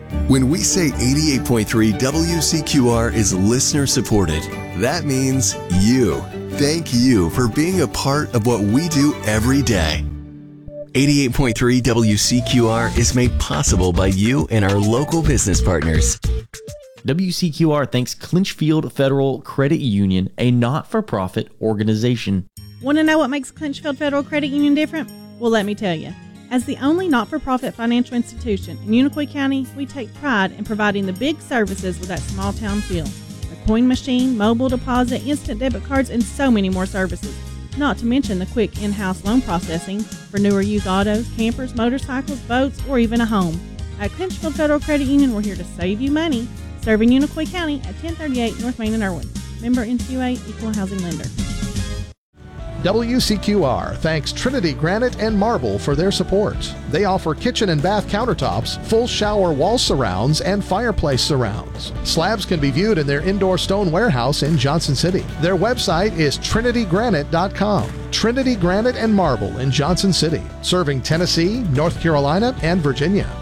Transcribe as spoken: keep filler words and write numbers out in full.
When we say eighty-eight point three W C Q R is listener supported, that means you. Thank you for being a part of what we do every day. eighty-eight point three W C Q R is made possible by you and our local business partners. W C Q R thanks Clinchfield Federal Credit Union, a not-for-profit organization. Want to know what makes Clinchfield Federal Credit Union different? Well, let me tell you. As the only not-for-profit financial institution in Unicoi County, we take pride in providing the big services with that small-town feel. A coin machine, mobile deposit, instant debit cards, and so many more services. Not to mention the quick in-house loan processing for newer used autos, campers, motorcycles, boats, or even a home. At Clinchfield Federal Credit Union, we're here to save you money. Serving Unicoi County at ten thirty-eight North Main in Irwin. Member N C U A, Equal Housing Lender. W C Q R thanks Trinity Granite and Marble for their support. They offer kitchen and bath countertops, full shower wall surrounds, and fireplace surrounds. Slabs can be viewed in their indoor stone warehouse in Johnson City. Their website is trinity granite dot com. Trinity Granite and Marble in Johnson City, serving Tennessee, North Carolina, and Virginia.